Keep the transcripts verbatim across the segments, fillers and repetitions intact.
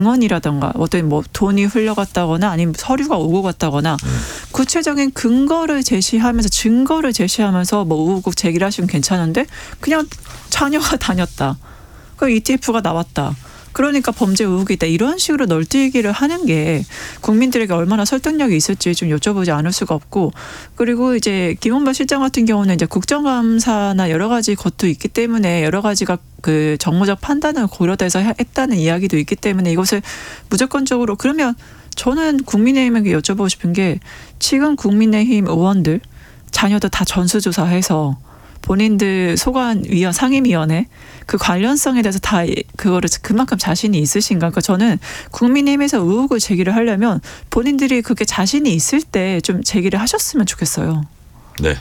원이라던가 어떤 뭐 돈이 흘러갔다거나 아니면 서류가 오고 갔다거나 음. 구체적인 근거를 제시하면서 증거를 제시하면서 뭐 의혹 제기를 하시면 괜찮은데 그냥 자녀가 다녔다. 그 이티에프가 나왔다. 그러니까 범죄 의혹이 있다. 이런 식으로 널뛰기를 하는 게 국민들에게 얼마나 설득력이 있을지 좀 여쭤보지 않을 수가 없고, 그리고 이제 김원발 실장 같은 경우는 이제 국정감사나 여러 가지 것도 있기 때문에 여러 가지가 그 정무적 판단을 고려돼서 했다는 이야기도 있기 때문에 이것을 무조건적으로, 그러면 저는 국민의힘에게 여쭤보고 싶은 게 지금 국민의힘 의원들 자녀들 다 전수조사해서 본인들 소관위원 상임위원회 그 관련성에 대해서 다 그거를 그만큼 자신이 있으신가? 그러니까 저는 국민의힘에서 의혹을 제기를 하려면 본인들이 그게 자신이 있을 때 좀 제기를 하셨으면 좋겠어요. 네.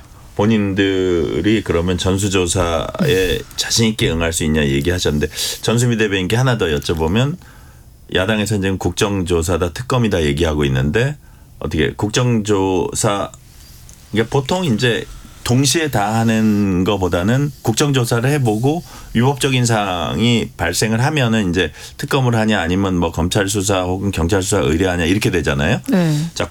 본인들이 그러면 전수조사에 자신 있게 응할 수 있냐 얘기하셨는데, 전수미 대변인께 하나 더 여쭤보면, 야당에서 지금 국정조사다 특검이다 얘기하고 있는데 어떻게 국정조사, 그러니까 보통 이제 동시에 다 하는 것보다는 국정조사를 해보고 위법적인 사항이 발생을 하면은 이제 특검을 하냐 아니면 뭐 검찰 수사 혹은 경찰 수사 의뢰하냐 이렇게 되잖아요. 네. 자,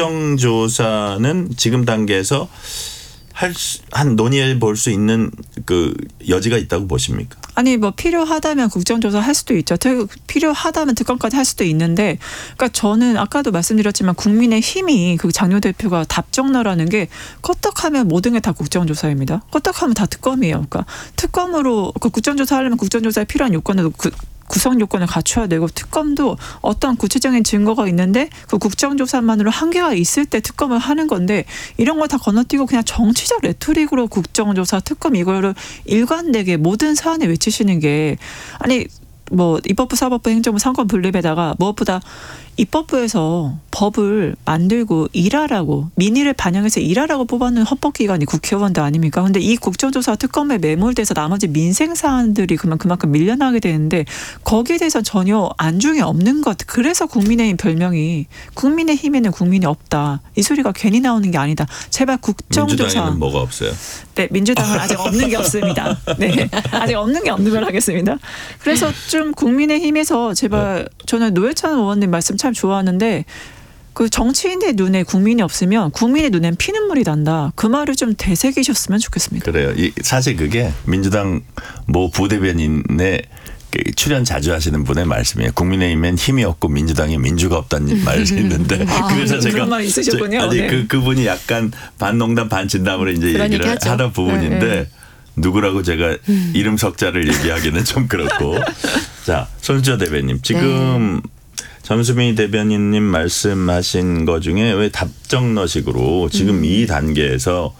국정조사는 지금 단계에서 할 한 논의해 볼 수 있는 그 여지가 있다고 보십니까? 아니 뭐 필요하다면 국정조사 할 수도 있죠. 필요하다면 특검까지 할 수도 있는데, 그러니까 저는 아까도 말씀드렸지만 국민의힘이 그 장료 대표가 답정너라는 게 껐떡하면 모든 게 다 국정조사입니다. 껐떡하면 다 특검이에요. 그러니까 특검으로 그 국정조사 하려면 국정조사에 필요한 요건을 그 구성 요건을 갖춰야 되고, 특검도 어떤 구체적인 증거가 있는데 그 국정조사만으로 한계가 있을 때 특검을 하는 건데, 이런 걸 다 건너뛰고 그냥 정치적 레토릭으로 국정조사 특검 이거를 일관되게 모든 사안에 외치시는 게, 아니 뭐 입법부 사법부 행정부 상권 분립에다가 무엇보다 입법부에서 법을 만들고 일하라고, 민의를 반영해서 일하라고 뽑아놓은 헌법기관이 국회의원도 아닙니까? 근데 이 국정조사 특검에 매몰돼서 나머지 민생 사안들이 그만 그만큼 밀려나게 되는데 거기에 대해서 전혀 안중이 없는 것. 그래서 국민의힘 별명이 국민의힘에는 국민이 없다. 이 소리가 괜히 나오는 게 아니다. 제발 국정조사. 민주당에는 뭐가 없어요? 네, 민주당은 아직 없는 게 없습니다. 네, 아직 없는 게 없는 걸 하겠습니다. 그래서 좀 국민의힘에서 제발, 저는 노회찬 의원님 말씀 참 좋아하는데, 그 정치인의 눈에 국민이 없으면 국민의 눈엔 피눈물이 난다. 그 말을 좀 되새기셨으면 좋겠습니다. 그래요. 이 사실 그게 민주당 모 부대변인의 출연 자주 하시는 분의 말씀이에요. 국민의힘엔 힘이 없고 민주당에 민주가 없다는 말이 있는데 아, 그래서 제가 그런 말이 있으셨군요. 아니 네. 그 그분이 약간 반농담 반진담으로 이제 얘기를 하죠. 하던 부분인데 네, 네. 누구라고 제가 음. 이름 석자를 얘기하기는 좀 그렇고. 자, 손수저 대변인, 지금 네. 전수미 대변인님 말씀하신 것 중에 왜 답정너식으로 지금 음. 이 단계에서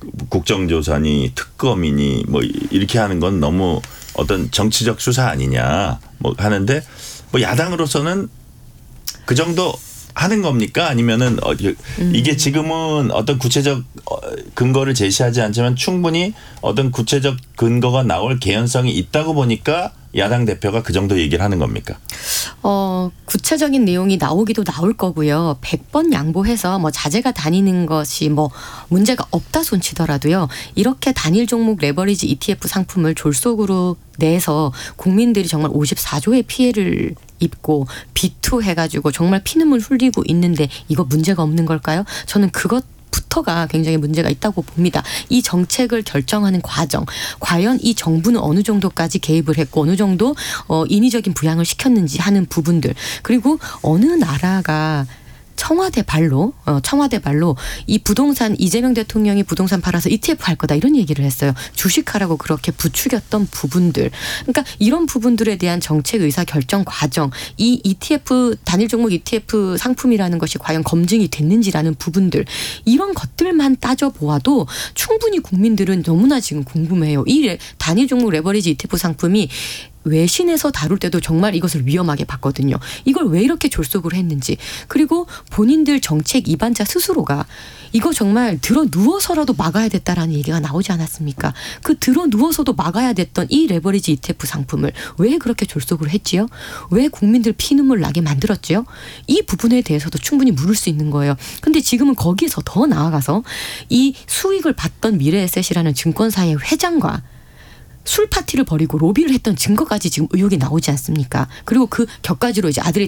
국정조사니 특검이니 뭐 이렇게 하는 건 너무 어떤 정치적 수사 아니냐 뭐 하는데, 뭐 야당으로서는 그 정도 하는 겁니까? 아니면은 이게 지금은 어떤 구체적 근거를 제시하지 않지만 충분히 어떤 구체적 근거가 나올 개연성이 있다고 보니까 야당 대표가 그 정도 얘기를 하는 겁니까? 어, 구체적인 내용이 나오기도 나올 거고요. 백 번 양보해서 뭐 자재가 다니는 것이 뭐 문제가 없다 손치더라도요. 이렇게 단일 종목 레버리지 이티에프 상품을 졸속으로 내서 국민들이 정말 오십사조의 피해를 입고 비투해가지고 정말 피눈물 흘리고 있는데 이거 문제가 없는 걸까요? 저는 그것 부터가 굉장히 문제가 있다고 봅니다. 이 정책을 결정하는 과정, 과연 이 정부는 어느 정도까지 개입을 했고 어느 정도 어, 인위적인 부양을 시켰는지 하는 부분들, 그리고 어느 나라가 청와대 발로 어, 청와대 발로 이 부동산, 이재명 대통령이 부동산 팔아서 이티에프 할 거다 이런 얘기를 했어요. 주식하라고 그렇게 부추겼던 부분들. 그러니까 이런 부분들에 대한 정책 의사 결정 과정, 이 이티에프 단일 종목 이티에프 상품이라는 것이 과연 검증이 됐는지라는 부분들, 이런 것들만 따져보아도 충분히 국민들은 너무나 지금 궁금해요. 이 단일 종목 레버리지 이티에프 상품이 외신에서 다룰 때도 정말 이것을 위험하게 봤거든요. 이걸 왜 이렇게 졸속으로 했는지, 그리고 본인들 정책 입안자 스스로가 이거 정말 들어 누워서라도 막아야 됐다라는 얘기가 나오지 않았습니까? 그 들어 누워서도 막아야 됐던 이 레버리지 이티에프 상품을 왜 그렇게 졸속으로 했지요? 왜 국민들 피눈물 나게 만들었지요? 이 부분에 대해서도 충분히 물을 수 있는 거예요. 근데 지금은 거기에서 더 나아가서 이 수익을 받던 미래에셋이라는 증권사의 회장과 술 파티를 벌이고 로비를 했던 증거까지 지금 의혹이 나오지 않습니까? 그리고 그 격가지로 이제 아들이